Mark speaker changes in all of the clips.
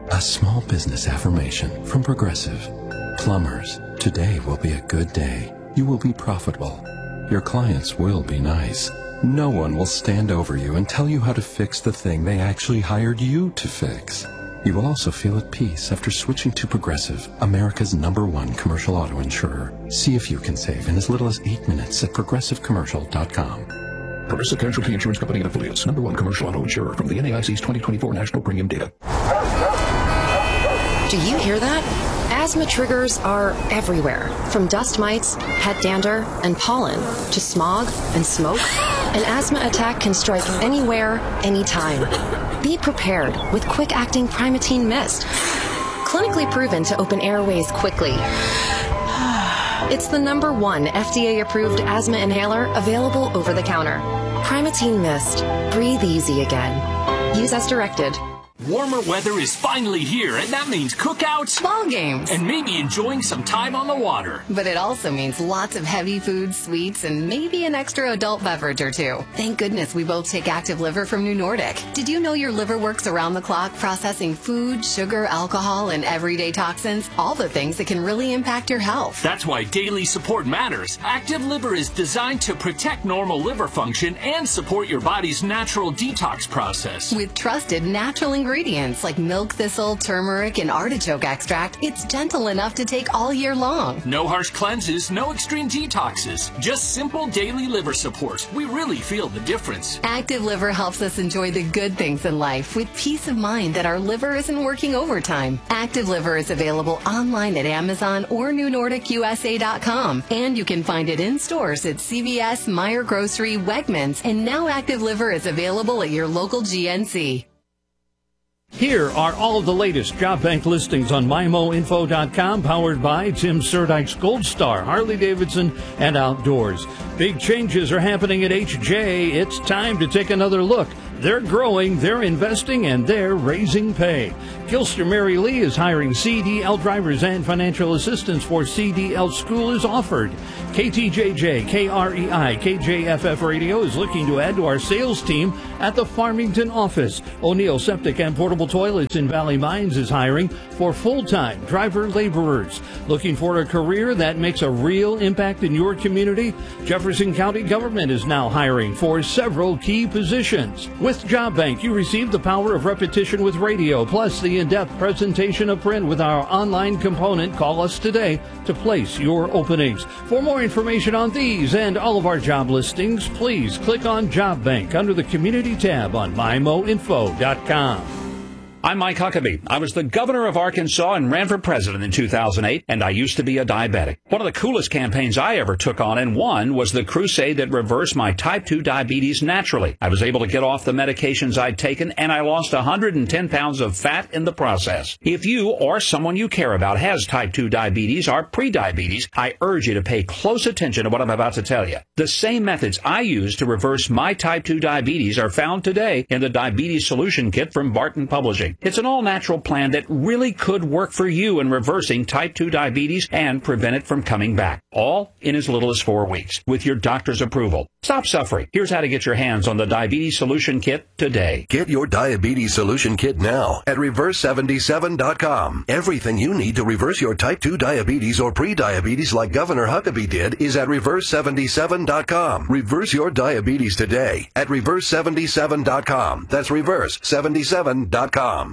Speaker 1: A small business affirmation from Progressive. Plumbers, today will be a good day. You will be profitable. Your clients will be nice. No one will stand over you and tell you how to fix the thing they actually hired you to fix. You will also feel at peace after switching to Progressive, America's #1 commercial auto insurer. See if you can save in as little as 8 minutes at progressivecommercial.com.
Speaker 2: Progressive Casualty Insurance Company and Affiliates, #1 commercial auto insurer from the NAIC's 2024 National Premium Data.
Speaker 3: Do you hear that? Asthma triggers are everywhere, from dust mites, pet dander, and pollen, to smog and smoke. An asthma attack can strike anywhere, anytime. Be prepared with quick-acting Primatene Mist. Clinically proven to open airways quickly. It's the #1 FDA-approved asthma inhaler available over the counter. Primatene Mist. Breathe easy again. Use as directed.
Speaker 4: Warmer weather is finally here, and that means cookouts,
Speaker 5: ball games,
Speaker 4: and maybe enjoying some time on the water.
Speaker 5: But it also means lots of heavy foods, sweets, and maybe an extra adult beverage or two. Thank goodness we both take Active Liver from New Nordic. Did you know your liver works around the clock processing food, sugar, alcohol, and everyday toxins? All the things that can really impact your health.
Speaker 4: That's why daily support matters. Active Liver is designed to protect normal liver function and support your body's natural detox process.
Speaker 5: With trusted natural ingredients like milk thistle, turmeric, and artichoke extract, it's gentle enough to take all year long.
Speaker 4: No harsh cleanses, no extreme detoxes, just simple daily liver support. We really feel the difference.
Speaker 5: Active Liver helps us enjoy the good things in life with peace of mind that our liver isn't working overtime. Active Liver is available online at Amazon or NewNordicUSA.com, and you can find it in stores at CVS, Meijer Grocery, Wegmans, and now Active Liver is available at your local GNC.
Speaker 6: Here are all of the latest job bank listings on MyMoInfo.com, powered by Tim Surdyk's Gold Star, Harley-Davidson, and Outdoors. Big changes are happening at HJ. It's time to take another look. They're growing, they're investing, and they're raising pay. Gilster Mary Lee is hiring CDL drivers, and financial assistance for CDL school is offered. KTJJ, KREI, KJFF Radio is looking to add to our sales team at the Farmington office. O'Neill Septic and Portable Toilets in Valley Mines is hiring for full-time driver laborers. Looking for a career that makes a real impact in your community? Jefferson County Government is now hiring for several key positions. With Job Bank, you receive the power of repetition with radio, plus the in-depth presentation of print with our online component. Call us today to place your openings. For more information on these and all of our job listings, please click on Job Bank under the Community tab on MyMoInfo.com.
Speaker 7: I'm Mike Huckabee. I was the governor of Arkansas and ran for president in 2008, and I used to be a diabetic. One of the coolest campaigns I ever took on and won was the crusade that reversed my type 2 diabetes naturally. I was able to get off the medications I'd taken, and I lost 110 pounds of fat in the process. If you or someone you care about has type 2 diabetes or prediabetes, I urge you to pay close attention to what I'm about to tell you. The same methods I used to reverse my type 2 diabetes are found today in the Diabetes Solution Kit from Barton Publishing. It's an all-natural plan that really could work for you in reversing type 2 diabetes and prevent it from coming back, all in as little as 4 weeks, with your doctor's approval. Stop suffering. Here's how to get your hands on the Diabetes Solution Kit today.
Speaker 8: Get your Diabetes Solution Kit now at Reverse77.com. Everything you need to reverse your type 2 diabetes or pre-diabetes like Governor Huckabee did is at Reverse77.com. Reverse your diabetes today at Reverse77.com. That's Reverse77.com.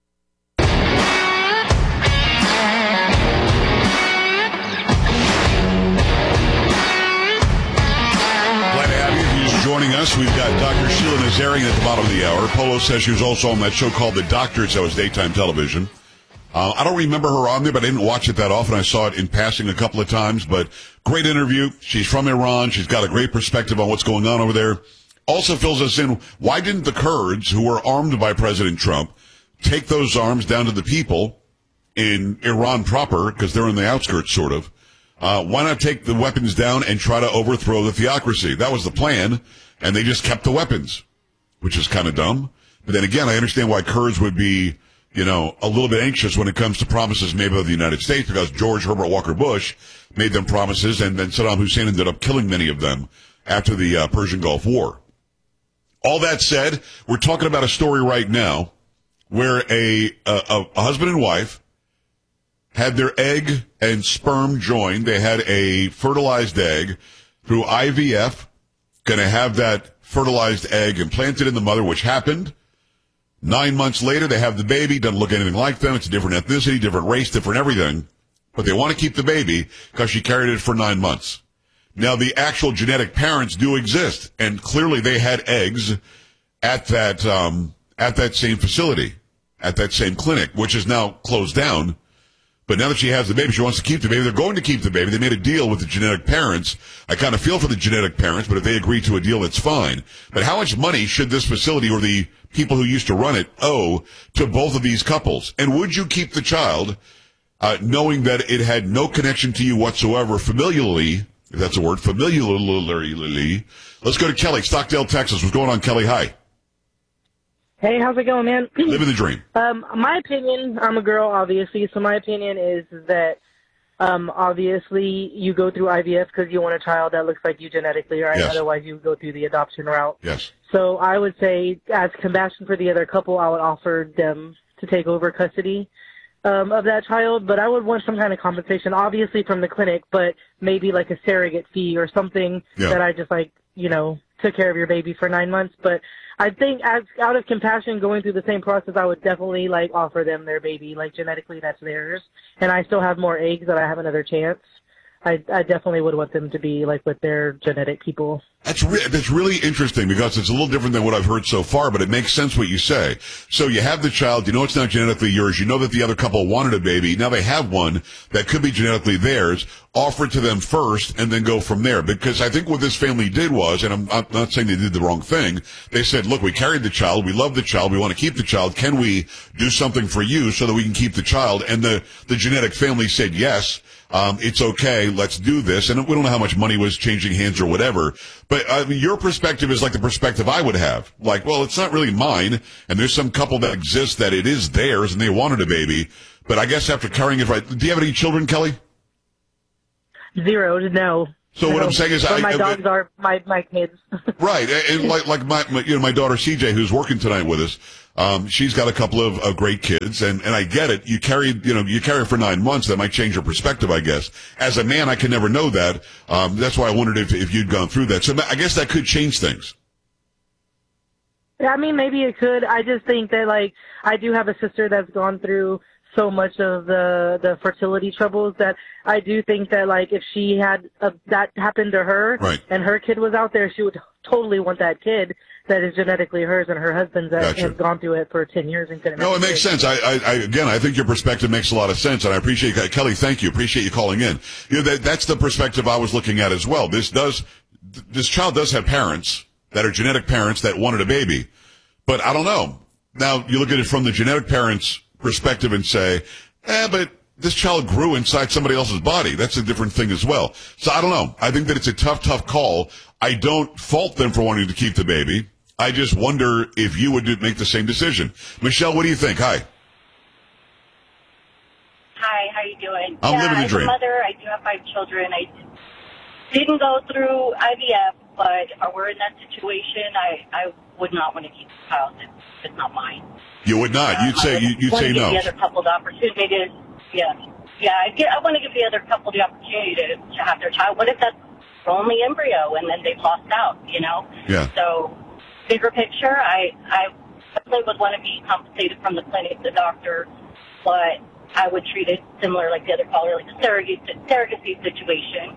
Speaker 9: Joining us, we've got Dr. Sheila Nazarian at the bottom of the hour. Polo says she was also on that show called The Doctors that was daytime television. I don't remember her on there, but I didn't watch it that often. I saw it in passing a couple of times, but great interview. She's from Iran. She's got a great perspective on what's going on over there. Also fills us in, why didn't the Kurds, who were armed by President Trump, take those arms down to the people in Iran proper, because they're in the outskirts, sort of. Why not take the weapons down and try to overthrow the theocracy? That was the plan, and they just kept the weapons, which is kind of dumb. But then again, I understand why Kurds would be, a little bit anxious when it comes to promises made by the United States, because George Herbert Walker Bush made them promises, and then Saddam Hussein ended up killing many of them after the Persian Gulf War. All that said, we're talking about a story right now where a husband and wife had their egg and sperm joined. They had a fertilized egg through IVF, going to have that fertilized egg implanted in the mother, which happened. 9 months later, they have the baby. Doesn't look anything like them. It's a different ethnicity, different race, different everything. But they want to keep the baby because she carried it for 9 months. Now, the actual genetic parents do exist, and clearly they had eggs at that same facility, at that same clinic, which is now closed down. But now that she has the baby, she wants to keep the baby. They're going to keep the baby. They made a deal with the genetic parents. I kind of feel for the genetic parents, but if they agree to a deal, it's fine. But how much money should this facility or the people who used to run it owe to both of these couples? And would you keep the child, knowing that it had no connection to you whatsoever, familially, if that's a word, familially? Let's go to Kelly, Stockdale, Texas. What's going on, Kelly? Hi.
Speaker 10: Hey, how's it going, man?
Speaker 9: Living the dream.
Speaker 10: My opinion, I'm a girl, obviously, so my opinion is that obviously you go through IVF because you want a child that looks like you genetically, right?
Speaker 9: Yes.
Speaker 10: Otherwise you go through the adoption route.
Speaker 9: Yes.
Speaker 10: So I would say, as compassion for the other couple, I would offer them to take over custody of that child, but I would want some kind of compensation, obviously from the clinic, but maybe like a surrogate fee or something that I just took care of your baby for 9 months. But I think out of compassion going through the same process, I would definitely offer them their baby, genetically that's theirs. And I still have more eggs that I have another chance. I definitely would want them to be with their genetic people.
Speaker 9: That's really interesting because it's a little different than what I've heard so far, but it makes sense what you say. So you have the child, you know it's not genetically yours, you know that the other couple wanted a baby, now they have one that could be genetically theirs, offer it to them first and then go from there. Because I think what this family did was, and I'm not saying they did the wrong thing, they said, look, we carried the child, we love the child, we want to keep the child, can we do something for you so that we can keep the child? And the genetic family said yes. It's okay, let's do this. And we don't know how much money was changing hands or whatever. But your perspective is like the perspective I would have. Well, it's not really mine, and there's some couple that exists that it is theirs, and they wanted a baby. But I guess after carrying it right, do you have any children, Kelly?
Speaker 10: Zero, no.
Speaker 9: So what I'm saying is,
Speaker 10: but my dogs are my kids.
Speaker 9: Right, and like my daughter CJ, who's working tonight with us, she's got a couple of great kids, and I get it. You carry it for 9 months. That might change your perspective, I guess. As a man, I can never know that. That's why I wondered if you'd gone through that. So I guess that could change things.
Speaker 10: Yeah, I mean, maybe it could. I just think that I do have a sister that's gone through so much of the fertility troubles that I do think that if she had that happened to her,
Speaker 9: right,
Speaker 10: and her kid was out there, she would totally want that kid that is genetically hers, and her husband that has gone through it for 10 years and couldn't.
Speaker 9: No, it makes sense. I think your perspective makes a lot of sense, and I appreciate that. Kelly, thank you. Appreciate you calling in. That's the perspective I was looking at as well. This child does have parents that are genetic parents that wanted a baby, but I don't know. Now you look at it from the genetic parents' perspective and say, but this child grew inside somebody else's body. That's a different thing as well. So I don't know. I think that it's a tough call. I don't fault them for wanting to keep the baby. I just wonder if you would make the same decision. Michelle, what do you think? Hi.
Speaker 11: Hi, how you doing?
Speaker 9: I'm living the dream.
Speaker 11: As a mother, I do have 5 children. I didn't go through IVF, but if I were in that situation, I would not want to keep the child. It's not mine.
Speaker 9: You would not. You'd say no.
Speaker 11: I want to give the other couple the opportunity. I want to give the other couple the opportunity to have their child. What if that's only embryo and then they've lost out?
Speaker 9: Yeah.
Speaker 11: So, bigger picture, I definitely would want to be compensated from the clinic, the doctor, but I would treat it similar like the other caller, like a surrogacy situation.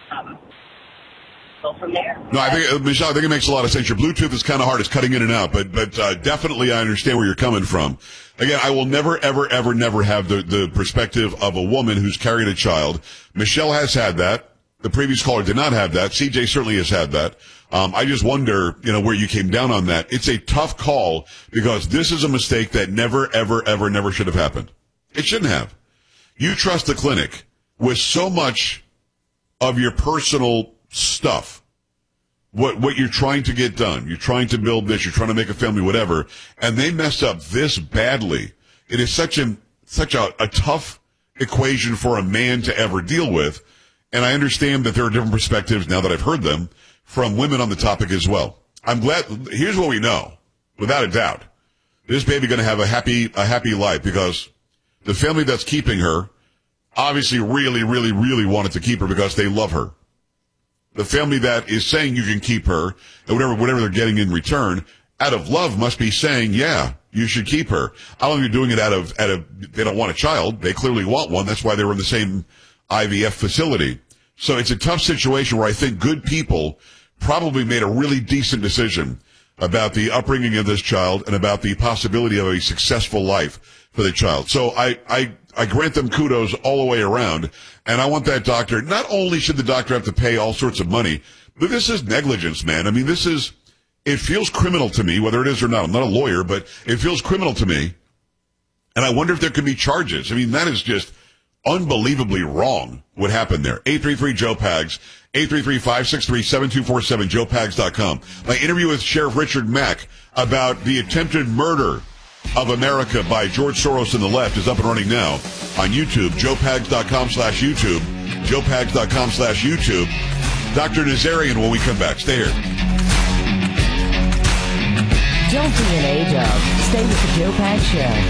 Speaker 11: Go from there.
Speaker 9: No, I think, Michelle, I think it makes a lot of sense. Your Bluetooth is kind of hard. It's cutting in and out, but definitely I understand where you're coming from. Again, I will never, ever, ever, never have the perspective of a woman who's carried a child. Michelle has had that. The previous caller did not have that. CJ certainly has had that. I just wonder, where you came down on that. It's a tough call because this is a mistake that never, ever, ever, never should have happened. It shouldn't have. You trust the clinic with so much of your personal stuff, what you're trying to get done. You're trying to build this, you're trying to make a family, whatever, and they messed up this badly. It is such a tough equation for a man to ever deal with, and I understand that there are different perspectives now that I've heard them from women on the topic as well. I'm glad. Here's what we know, without a doubt. this baby going to have a happy life, because the family that's keeping her obviously really, really, really wanted to keep her because they love her. The family that is saying you can keep her and whatever they're getting in return out of love must be saying, yeah, you should keep her. I don't think they're doing it out of, they don't want a child. They clearly want one. That's why they were in the same IVF facility. So it's a tough situation where I think good people probably made a really decent decision about the upbringing of this child and about the possibility of a successful life for the child. So I grant them kudos all the way around. And I want that doctor, not only should the doctor have to pay all sorts of money, but this is negligence, man. I mean, it feels criminal to me, whether it is or not. I'm not a lawyer, but it feels criminal to me. And I wonder if there could be charges. I mean, that is just unbelievably wrong what happened there. 833-JOE-PAGS, 833-563-7247, joepags.com. My interview with Sheriff Richard Mack about the attempted murder of America by George Soros and the left is up and running now on YouTube, joepags.com/YouTube, joepags.com/YouTube. Dr. Nazarian when we come back. Stay here.
Speaker 12: Don't be an A-dub. Stay with the Joe Pags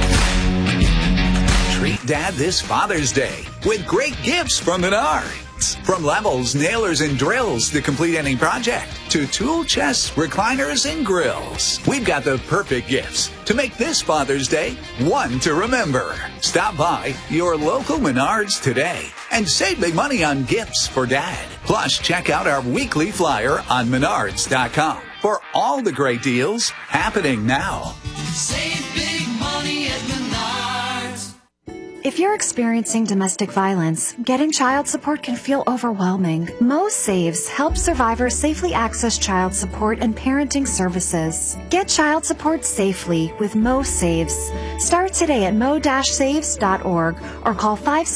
Speaker 12: Show.
Speaker 13: Treat Dad this Father's Day with great gifts from Menards. From levels, nailers, and drills to complete any project, to tool chests, recliners, and grills. We've got the perfect gifts to make this Father's Day one to remember. Stop by your local Menards today and save big money on gifts for Dad. Plus, check out our weekly flyer on Menards.com for all the great deals happening now.
Speaker 14: Save big money at Menards.
Speaker 15: If you're experiencing domestic violence, getting child support can feel overwhelming. Mo Saves helps survivors safely access child support and parenting services. Get child support safely with Mo Saves. Start today at mo-saves.org or call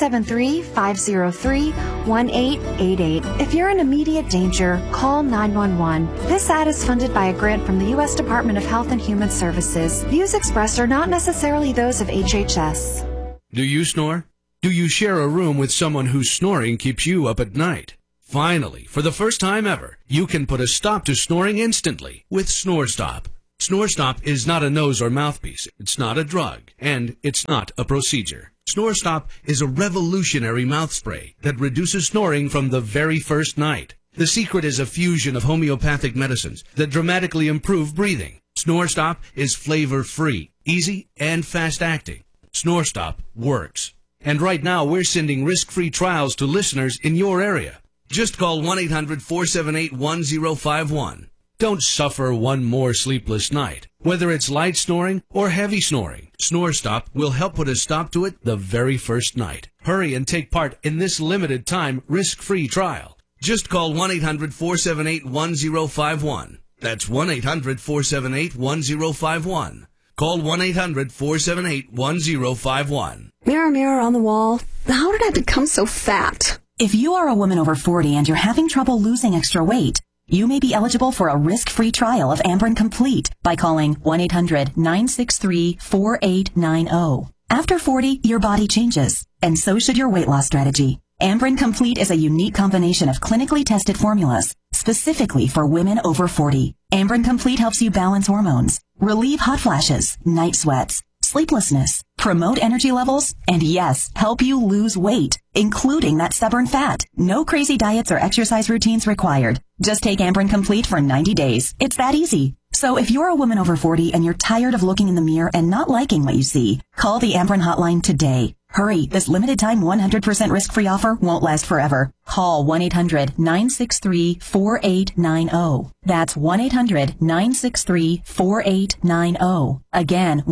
Speaker 15: 573-503-1888. If you're in immediate danger, call 911. This ad is funded by a grant from the U.S. Department of Health and Human Services. Views expressed are not necessarily those of HHS.
Speaker 16: Do you snore? Do you share a room with someone whose snoring keeps you up at night? Finally, for the first time ever, you can put a stop to snoring instantly with SnoreStop. SnoreStop is not a nose or mouthpiece. It's not a drug. And it's not a procedure. SnoreStop is a revolutionary mouth spray that reduces snoring from the very first night. The secret is a fusion of homeopathic medicines that dramatically improve breathing. SnoreStop is flavor-free, easy, and fast-acting. SnoreStop works. And right now, we're sending risk-free trials to listeners in your area. Just call 1-800-478-1051. Don't suffer one more sleepless night. Whether it's light snoring or heavy snoring, SnoreStop will help put a stop to it the very first night. Hurry and take part in this limited time risk-free trial. Just call 1-800-478-1051. That's 1-800-478-1051. Call 1-800-478-1051.
Speaker 17: Mirror, mirror on the wall, how did I become so fat?
Speaker 18: If you are a woman over 40 and you're having trouble losing extra weight, you may be eligible for a risk-free trial of Amberen Complete by calling 1-800-963-4890. After 40, your body changes, and so should your weight loss strategy. Amberen Complete is a unique combination of clinically tested formulas specifically for women over 40. Amberen Complete helps you balance hormones, relieve hot flashes, night sweats, sleeplessness, promote energy levels, and yes, help you lose weight, including that stubborn fat. No crazy diets or exercise routines required. Just take Amberen Complete for 90 days. It's that easy. So if you're a woman over 40 and you're tired of looking in the mirror and not liking what you see, call the Amberen hotline today. Hurry, this limited time 100% risk-free offer won't last forever. Call 1-800-963-4890. That's 1-800-963-4890. Again,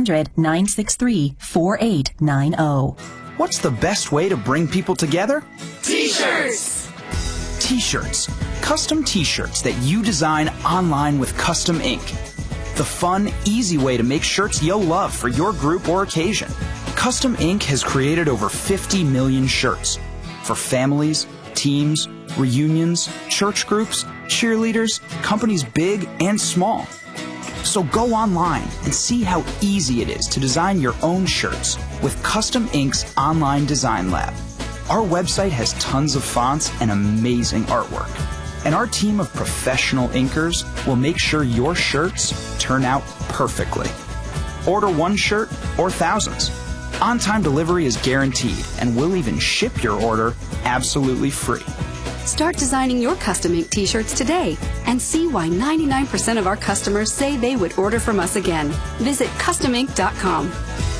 Speaker 18: 1-800-963-4890.
Speaker 19: What's the best way to bring people together?
Speaker 14: T-shirts!
Speaker 19: T-shirts. Custom T-shirts that you design online with custom ink. The fun, easy way to make shirts you'll love for your group or occasion. Custom Ink has created over 50 million shirts for families, teams, reunions, church groups, cheerleaders, companies big and small. So go online and see how easy it is to design your own shirts with Custom Ink's online design lab. Our website has tons of fonts and amazing artwork. And our team of professional inkers will make sure your shirts turn out perfectly. Order one shirt or thousands. On-time delivery is guaranteed, and we'll even ship your order absolutely free.
Speaker 20: Start designing your custom ink t-shirts today and see why 99% of our customers say they would order from us again. Visit customink.com.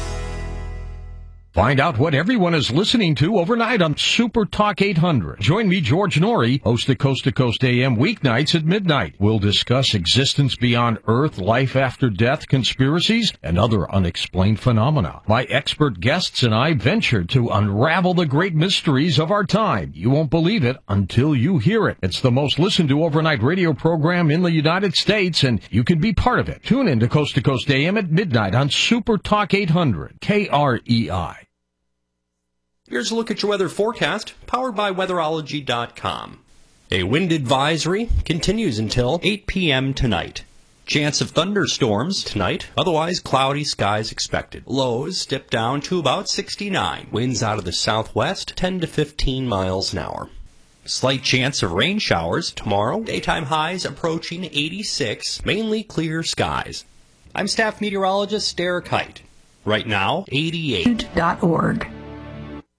Speaker 21: Find out what everyone is listening to overnight on Super Talk 800. Join me, George Norrie, host of Coast to Coast AM weeknights at midnight. We'll discuss existence beyond Earth, life after death, conspiracies, and other unexplained phenomena. My expert guests and I venture to unravel the great mysteries of our time. You won't believe it until you hear it. It's the most listened to overnight radio program in the United States, and you can be part of it. Tune in to Coast AM at midnight on Super Talk 800, KREI.
Speaker 22: Here's a look at your weather forecast, powered by weatherology.com. A wind advisory continues until 8 p.m. tonight. Chance of thunderstorms tonight, otherwise cloudy skies expected. Lows dip down to about 69. Winds out of the southwest, 10 to 15 miles an hour. Slight chance of rain showers tomorrow. Daytime highs approaching 86, mainly clear skies. I'm staff meteorologist Derek Height. Right now, 88.org.